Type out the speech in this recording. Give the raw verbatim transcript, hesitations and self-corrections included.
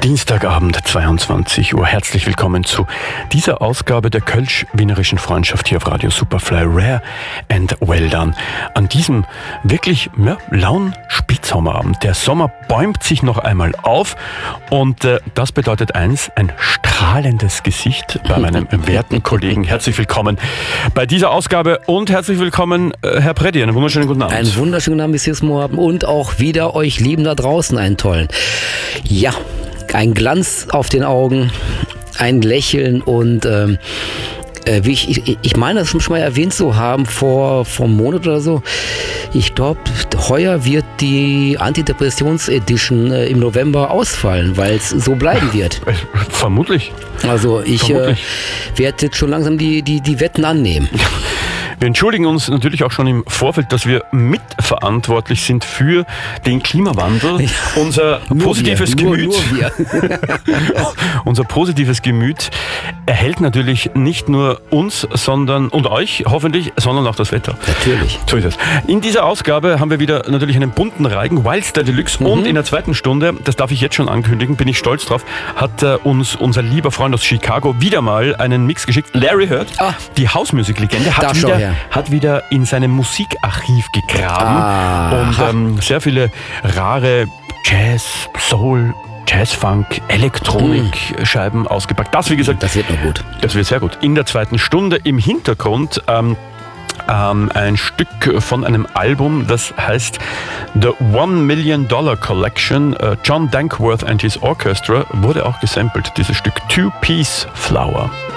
Dienstagabend, zweiundzwanzig Uhr. Herzlich willkommen zu dieser Ausgabe der Kölsch-Wienerischen Freundschaft hier auf Radio Superfly. Rare and well done. An diesem wirklich ja, lauen Spätsommerabend. Der Sommer bäumt sich noch einmal auf und äh, das bedeutet eins, ein strahlendes Gesicht bei meinem werten Kollegen. Herzlich willkommen bei dieser Ausgabe und herzlich willkommen, äh, Herr Preddy. Einen wunderschönen guten Abend. Einen wunderschönen guten Abend, Messias Moab, und auch wieder euch Lieben da draußen einen tollen. Ja, ein Glanz auf den Augen, ein Lächeln und ähm, äh, wie ich, ich, ich meine, das schon mal erwähnt zu haben vor, vor einem Monat oder so. Ich glaube, heuer wird die Antidepressions-Edition äh, im November ausfallen, weil es so bleiben wird. Vermutlich. Also ich Vermutlich. äh, werde jetzt schon langsam die, die, die Wetten annehmen. Wir entschuldigen uns natürlich auch schon im Vorfeld, dass wir mitverantwortlich sind für den Klimawandel. Ja, unser positives wir, Gemüt, nur, nur wir. unser positives Gemüt erhält natürlich nicht nur uns, sondern und euch hoffentlich, sondern auch das Wetter. Natürlich. So ist es. In dieser Ausgabe haben wir wieder natürlich einen bunten Reigen, Wildstar Deluxe, mhm. und in der zweiten Stunde, das darf ich jetzt schon ankündigen, bin ich stolz drauf, hat äh, uns unser lieber Freund aus Chicago wieder mal einen Mix geschickt. Larry Heard, ah. die Hausmusiklegende, hat wieder hat wieder in seinem Musikarchiv gegraben ah, und ähm, sehr viele rare Jazz, Soul, Jazzfunk, Elektronik-Scheiben mm. ausgepackt. Das, wie gesagt, das wird noch gut. Das wird sehr gut. In der zweiten Stunde im Hintergrund ähm, ähm, ein Stück von einem Album, das heißt The One Million Dollar Collection. Äh, John Dankworth and his Orchestra wurde auch gesampelt, dieses Stück Two Piece Flower.